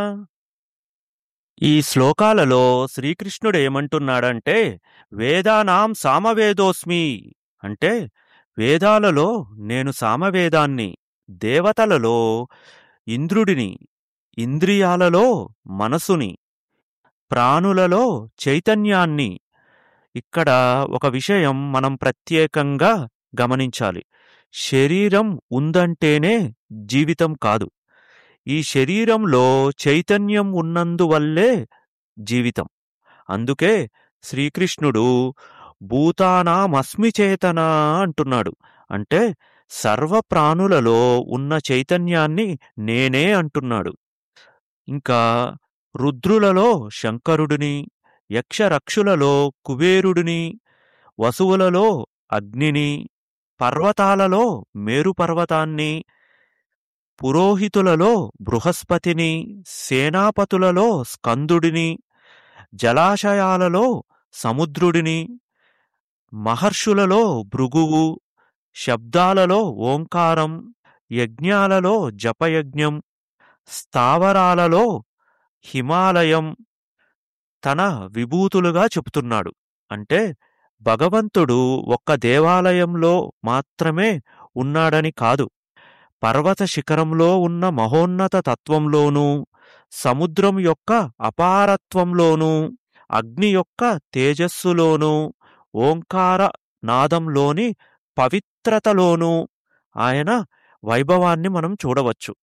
ఈ శ్లోకాలలో శ్రీకృష్ణుడు ఏమంటున్నాడంటే, వేదానాం సామవేదోస్మి అంటే వేదాలలో నేను సామవేదాన్ని, దేవతలలో ఇంద్రుడిని, ఇంద్రియాలలో మనసుని, ప్రాణులలో చైతన్యాన్ని. ఇక్కడ ఒక విషయం మనం ప్రత్యేకంగా గమనించాలి. శరీరం ఉందంటేనే జీవితం కాదు. ఈ శరీరంలో చైతన్యం ఉన్నందువల్లే జీవితం. అందుకే శ్రీకృష్ణుడు భూతానామస్మి చేతన అంటున్నాడు. అంటే సర్వ ప్రాణులలో ఉన్న చైతన్యాన్ని నేనే అంటున్నాడు. ఇంకా రుద్రులలో శంకరుడిని, యక్షరక్షులలో కుబేరుడిని, వసువులలో అగ్నిని, పర్వతాలలో మేరుపర్వతాన్ని, పురోహితులలో బృహస్పతిని, సేనాపతులలో స్కందుడిని, జలాశయాలలో సముద్రుడిని, మహర్షులలో భృగువు, శబ్దాలలో ఓంకారం, యజ్ఞాలలో జపయజ్ఞం, స్థావరాలలో హిమాలయం తన విభూతులుగా చెబుతున్నాడు. అంటే భగవంతుడు ఒక్క దేవాలయంలో మాత్రమే ఉన్నాడని కాదు. పర్వత శిఖరంలో ఉన్న మహోన్నత తత్వంలోనూ, సముద్రం యొక్క అపారత్వంలోనూ, అగ్ని యొక్క తేజస్సులోనూ, ఓంకార నాదంలోని పవిత్రతలోనూ ఆయన వైభవాన్ని మనం చూడవచ్చు.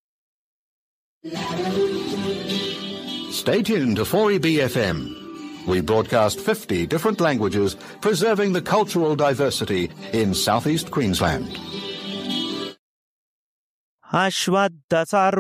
Stay tuned to 4EBFM. We broadcast 50 different languages, preserving the cultural diversity in southeast Queensland. Ashwattha